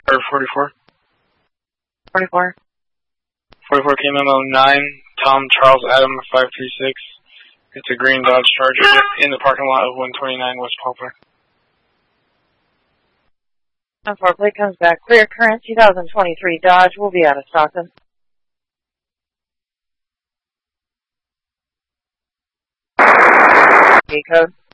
Or 44. 44. 44 KMMO 9, Tom Charles Adam 536. It's a green Dodge Charger in the parking lot of 129 West Poplar. 4 plate comes back. Clear current 2023 Dodge will be out of Stockton. A code.